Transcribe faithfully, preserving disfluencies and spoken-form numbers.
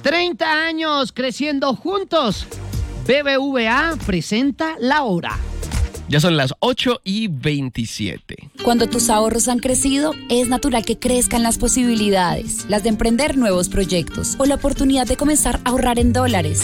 treinta años creciendo juntos. B B V A presenta La Hora. Ya son las ocho y veintisiete. Cuando tus ahorros han crecido, es natural que crezcan las posibilidades, las de emprender nuevos proyectos o la oportunidad de comenzar a ahorrar en dólares.